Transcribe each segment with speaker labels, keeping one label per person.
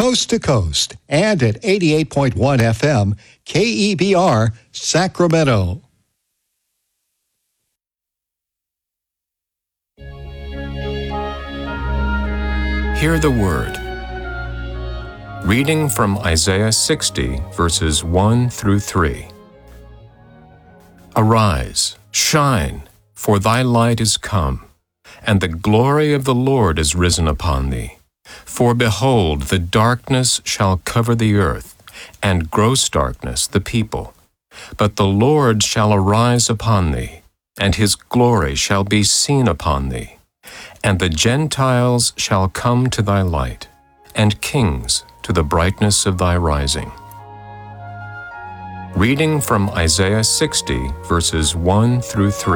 Speaker 1: coast to coast, and at 88.1 FM, KEBR, Sacramento.
Speaker 2: Hear the Word. Reading from Isaiah 60, verses 1 through 3. Arise, shine, for thy light is come, and the glory of the Lord is risen upon thee. For behold, the darkness shall cover the earth, and gross darkness the people. But the Lord shall arise upon thee, and his glory shall be seen upon thee. And the Gentiles shall come to thy light, and kings to the brightness of thy rising. Reading from Isaiah 60, verses 1 through 3.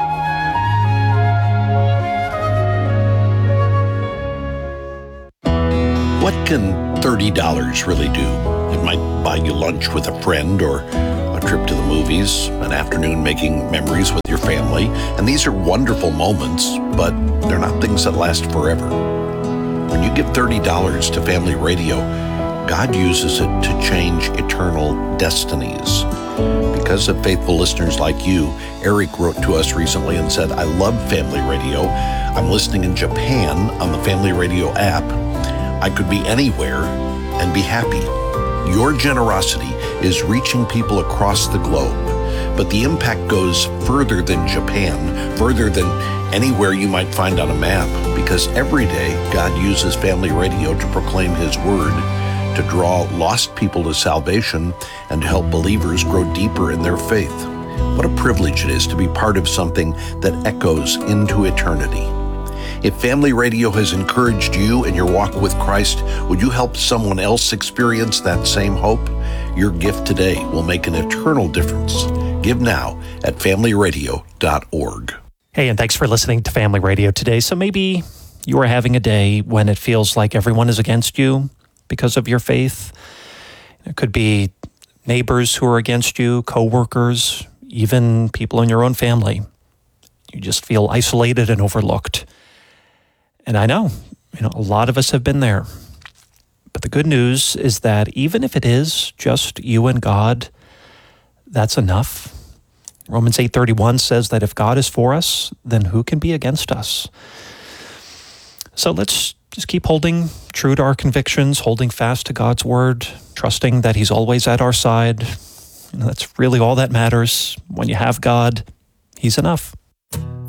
Speaker 3: What can $30 really do? It might buy you lunch with a friend, or a trip to the movies, an afternoon making memories with your family. And these are wonderful moments, but they're not things that last forever. When you give $30 to Family Radio, God uses it to change eternal destinies. Because of faithful listeners like you, Eric wrote to us recently and said, I love Family Radio. I'm listening in Japan on the Family Radio app. I could be anywhere and be happy. Your generosity is reaching people across the globe, but the impact goes further than Japan, further than anywhere you might find on a map, because every day God uses Family Radio to proclaim His Word, to draw lost people to salvation, and to help believers grow deeper in their faith. What a privilege it is to be part of something that echoes into eternity. If Family Radio has encouraged you in your walk with Christ, would you help someone else experience that same hope? Your gift today will make an eternal difference. Give now at familyradio.org.
Speaker 4: Hey, and thanks for listening to Family Radio today. So maybe you are having a day when it feels like everyone is against you because of your faith. It could be neighbors who are against you, coworkers, even people in your own family. You just feel isolated and overlooked. And I know, a lot of us have been there. But the good news is that even if it is just you and God, that's enough. Romans 8:31 says that if God is for us, then who can be against us? So let's just keep holding true to our convictions, holding fast to God's word, trusting that He's always at our side. That's really all that matters. When you have God, He's enough.